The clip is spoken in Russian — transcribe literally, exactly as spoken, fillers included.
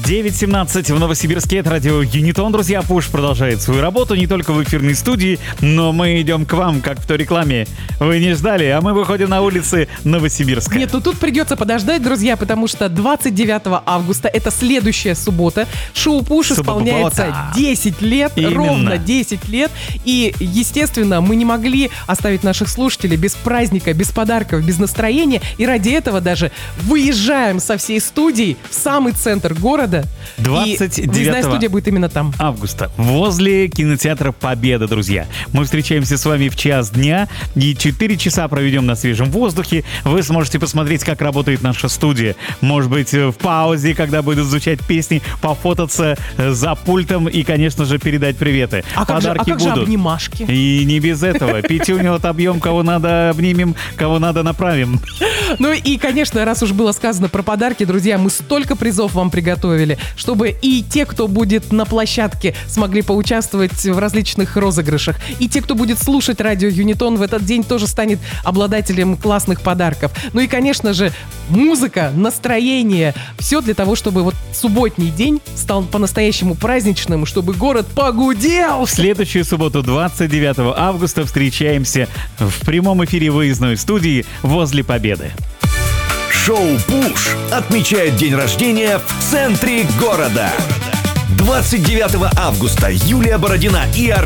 девять семнадцать в Новосибирске. Это радио Юнитон. Друзья, Пуш продолжает свою работу не только в эфирной студии, но мы идем к вам, как в той рекламе. Вы не ждали, а мы выходим на улицы Новосибирска. Нет, ну тут придется подождать, друзья, потому что двадцать девятого августа, это следующая суббота, шоу Пуш исполняется десять лет, Именно. ровно десять лет. И, естественно, мы не могли оставить наших слушателей без праздника, без подарков, без настроения. И ради этого даже выезжаем со всей студии в самый центр города. двадцать девятого И выездная студия будет именно там. августа возле кинотеатра «Победа», друзья. Мы встречаемся с вами в час дня и четыре часа проведем на свежем воздухе. Вы сможете посмотреть, как работает наша студия. Может быть, в паузе, когда будут звучать песни, пофотаться за пультом и, конечно же, передать приветы. А как, же, а как же будут. обнимашки? И не без этого. Пятюню отобьем, кого надо обнимем, кого надо направим. Ну и, конечно, раз уж было сказано про подарки, друзья, мы столько призов вам приготовили, чтобы и те, кто будет на площадке, смогли поучаствовать в различных розыгрышах, и те, кто будет слушать радио Юнитон, в этот день тоже станет обладателем классных подарков. Ну и, конечно же, музыка, настроение, все для того, чтобы вот субботний день стал по-настоящему праздничным, чтобы город погудел. В следующую субботу, двадцать девятого августа, встречаемся в прямом эфире выездной студии возле Победы. Шоу «Пуш» отмечает день рождения в центре города. двадцать девятого августа Юлия Бородина и Артем